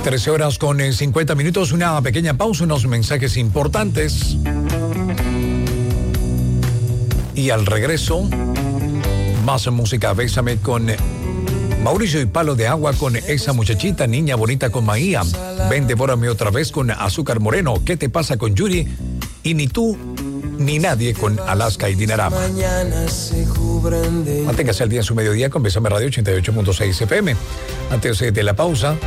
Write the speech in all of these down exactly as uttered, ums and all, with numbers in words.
trece horas con cincuenta minutos, una pequeña pausa, unos mensajes importantes. Y al regreso, más música. Bésame con Mauricio y Palo de Agua, con Esa Muchachita, Niña Bonita con Maía. Ven, devórame otra vez con Azúcar Moreno. ¿Qué te pasa con Yuri? Y Ni tú ni nadie con Alaska y Dinarama. Manténgase al día en su mediodía con Bésame Radio ochenta y ocho punto seis F M. Antes de la pausa,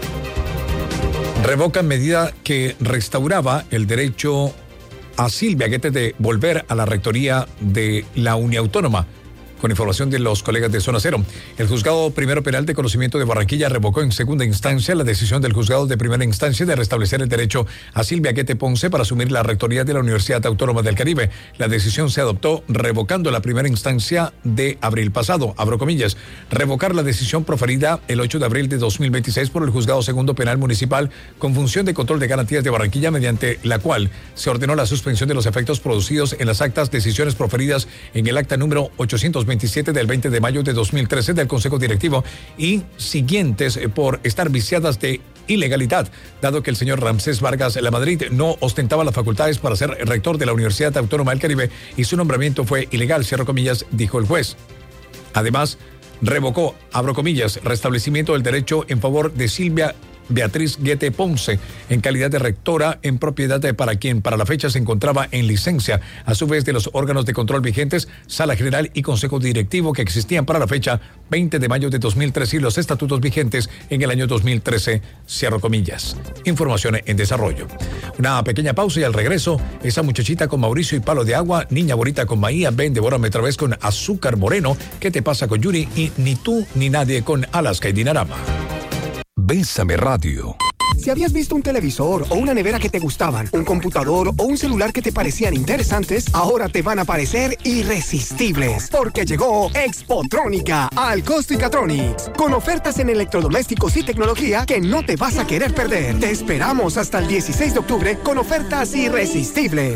revocan medida que restauraba el derecho a Silvia Guete de volver a la rectoría de la Uniautónoma. Con información de los colegas de Zona Cero, el Juzgado Primero Penal de Conocimiento de Barranquilla revocó en segunda instancia la decisión del Juzgado de Primera Instancia de restablecer el derecho a Silvia Guete Ponce para asumir la rectoría de la Universidad Autónoma del Caribe. La decisión se adoptó revocando la primera instancia de abril pasado, abro comillas, revocar la decisión proferida el ocho de abril de dos mil veintiséis por el Juzgado Segundo Penal Municipal con función de control de garantías de Barranquilla, mediante la cual se ordenó la suspensión de los efectos producidos en las actas, decisiones proferidas en el acta número ochocientos veintisiete del veinte de mayo de dos mil trece del Consejo Directivo y siguientes por estar viciadas de ilegalidad, dado que el señor Ramsés Vargas Lamadrid no ostentaba las facultades para ser rector de la Universidad Autónoma del Caribe y su nombramiento fue ilegal, cierro comillas, dijo el juez. Además, revocó, abro comillas, restablecimiento del derecho en favor de Silvia Beatriz Guete Ponce en calidad de rectora en propiedad de para quien para la fecha se encontraba en licencia, a su vez de los órganos de control vigentes, Sala General y Consejo Directivo que existían para la fecha veinte de mayo de dos mil trece y los estatutos vigentes en el año dos mil trece, cierro comillas. Información en desarrollo. Una pequeña pausa y al regreso, Esa Muchachita con Mauricio y Palo de Agua, Niña Bonita con Maía, Ven, devórame otra vez con Azúcar Moreno, ¿Qué te pasa con Yuri? Y Ni tú ni nadie con Alaska y Dinarama. Bésame Radio. Si habías visto un televisor o una nevera que te gustaban, un computador o un celular que te parecían interesantes, ahora te van a parecer irresistibles, porque llegó Expotrónica al Costicatronics, con ofertas en electrodomésticos y tecnología que no te vas a querer perder. Te esperamos hasta el dieciséis de octubre con ofertas irresistibles.